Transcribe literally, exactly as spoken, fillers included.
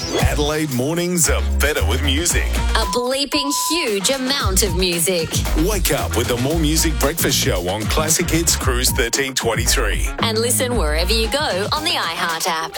Adelaide mornings are better with music. A bleeping huge amount of music. Wake up with the More Music Breakfast Show on Classic Hits Cruise thirteen twenty-three. And listen wherever you go on the iHeart app.